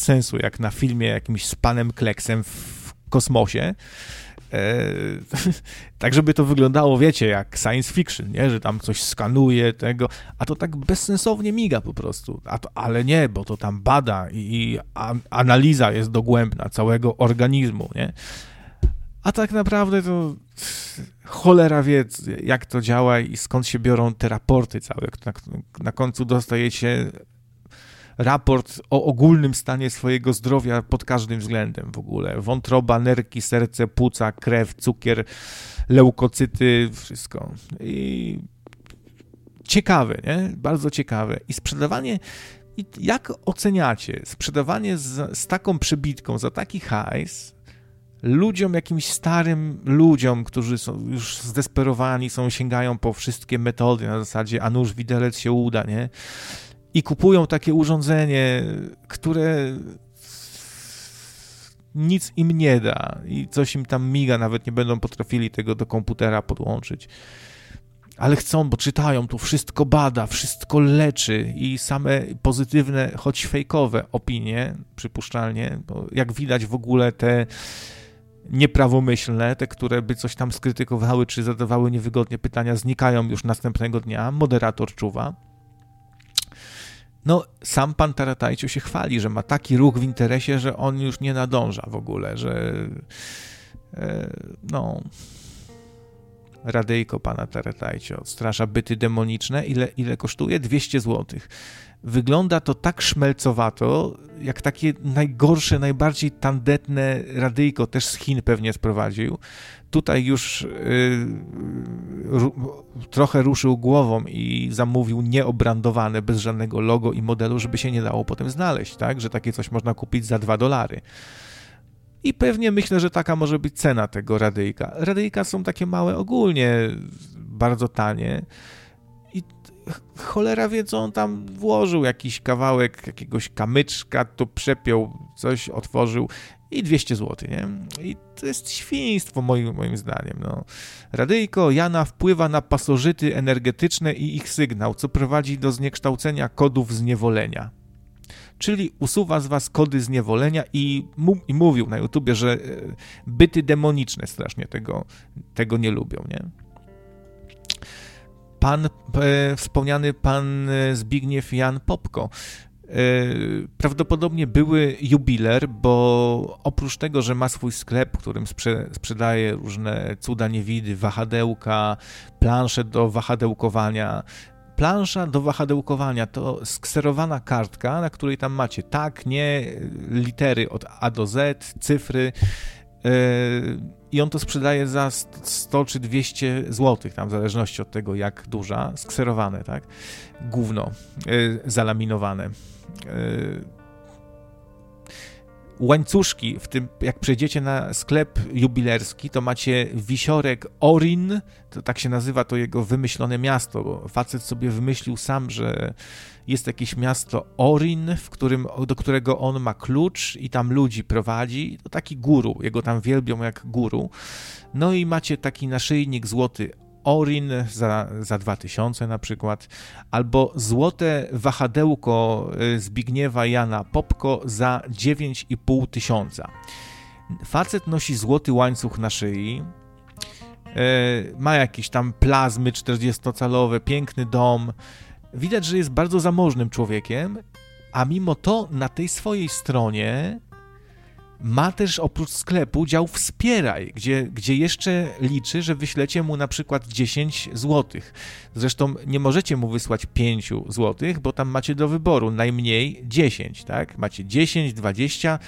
sensu, jak na filmie jakimś z panem Kleksem w kosmosie. Tak, żeby to wyglądało, wiecie, jak science fiction, nie? Że tam coś skanuje tego, a to tak bezsensownie miga po prostu. Ale nie, bo to tam bada i analiza jest dogłębna całego organizmu, nie? A tak naprawdę to cholera wie, jak to działa i skąd się biorą te raporty całe. Na końcu dostajecie raport o ogólnym stanie swojego zdrowia pod każdym względem w ogóle. Wątroba, nerki, serce, płuca, krew, cukier, leukocyty, wszystko. I ciekawe, nie? Bardzo ciekawe. I sprzedawanie, jak oceniacie sprzedawanie z taką przebitką, za taki hajs, ludziom, jakimś starym ludziom, którzy są już zdesperowani, sięgają po wszystkie metody na zasadzie, a nuż widelec się uda, nie? I kupują takie urządzenie, które nic im nie da i coś im tam miga, nawet nie będą potrafili tego do komputera podłączyć. Ale chcą, bo czytają, tu wszystko bada, wszystko leczy i same pozytywne, choć fejkowe opinie, przypuszczalnie, bo jak widać w ogóle te nieprawomyślne, te, które by coś tam skrytykowały czy zadawały niewygodnie pytania, znikają już następnego dnia, moderator czuwa. No, sam pan Taratajcio się chwali, że ma taki ruch w interesie, że on już nie nadąża w ogóle, że radyjko pana Taratajcio odstrasza byty demoniczne. Ile kosztuje? 200 zł. Wygląda to tak szmelcowato, jak takie najgorsze, najbardziej tandetne radyjko, też z Chin pewnie sprowadził. Tutaj już trochę ruszył głową i zamówił nieobrandowane, bez żadnego logo i modelu, żeby się nie dało potem znaleźć, tak? Że takie coś można kupić za $2. I pewnie myślę, że taka może być cena tego radyjka. Radyjka są takie małe ogólnie, bardzo tanie i cholera wie, co on tam włożył, jakiś kawałek jakiegoś kamyczka, to przepiął, coś otworzył i 200 zł, nie? I to jest świństwo moim zdaniem, no. Radyjko Jana wpływa na pasożyty energetyczne i ich sygnał, co prowadzi do zniekształcenia kodów zniewolenia. Czyli usuwa z was kody zniewolenia i mówił na YouTubie, że byty demoniczne strasznie tego nie lubią, nie? Wspomniany pan Zbigniew Jan Popko, prawdopodobnie były jubiler, bo oprócz tego, że ma swój sklep, w którym sprzedaje różne cuda niewidy, wahadełka, plansze do wahadełkowania. Plansza do wahadełkowania to skserowana kartka, na której tam macie tak, nie, litery od A do Z, cyfry, i on to sprzedaje za 100 czy 200 zł, tam w zależności od tego, jak duża, skserowane, tak? Gówno, zalaminowane. Łańcuszki, w tym jak przejdziecie na sklep jubilerski, to macie wisiorek Orin, to tak się nazywa to jego wymyślone miasto, bo facet sobie wymyślił sam, że jest jakieś miasto Orin, do którego on ma klucz i tam ludzi prowadzi, to taki guru, jego tam wielbią jak guru. No i macie taki naszyjnik złoty Orin za 2000 na przykład, albo złote wahadełko Zbigniewa Jana Popko za 9500. Facet nosi złoty łańcuch na szyi, ma jakieś tam plazmy 40-calowe, piękny dom. Widać, że jest bardzo zamożnym człowiekiem, a mimo to na tej swojej stronie ma też oprócz sklepu dział wspieraj, gdzie jeszcze liczy, że wyślecie mu na przykład 10 zł. Zresztą nie możecie mu wysłać 5 zł, bo tam macie do wyboru najmniej 10, tak? Macie 10, 20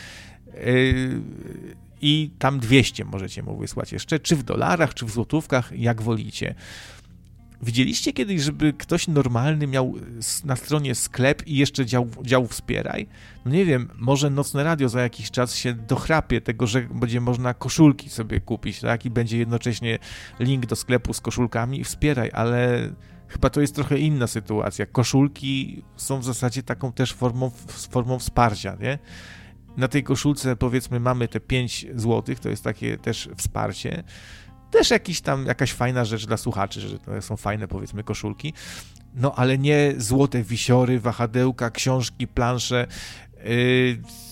i tam 200 możecie mu wysłać jeszcze, czy w dolarach, czy w złotówkach, jak wolicie. Widzieliście kiedyś, żeby ktoś normalny miał na stronie sklep i jeszcze dział wspieraj? No nie wiem, może Nocne Radio za jakiś czas się dochrapie tego, że będzie można koszulki sobie kupić, tak? I będzie jednocześnie link do sklepu z koszulkami i wspieraj, ale chyba to jest trochę inna sytuacja. Koszulki są w zasadzie taką też formą wsparcia, nie? Na tej koszulce, powiedzmy, mamy te 5 zł, to jest takie też wsparcie. Też jakaś fajna rzecz dla słuchaczy, że to są fajne, powiedzmy, koszulki. No ale nie złote wisiory, wahadełka, książki, plansze,